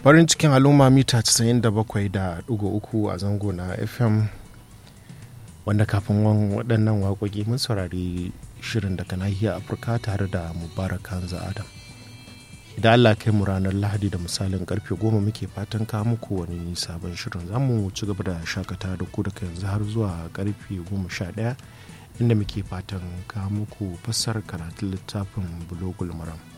farin cikin al'umma mita 97.3 a zango na FM, wanda kafin waɗannan waƙoƙi mun saurari shirin daga nahiyar Afirka tare da Mubarak Hamza Adam. Idan Allah kai mu ranar Lahadi da misalin karfe 10 muke fatan kawo muku wani sabon shirin. Za mu ci gaba da shakata da ku daga yanzu har zuwa karfe 11, inda muke fatan kawo muku fassarar karatun littafin Bulugul Maram.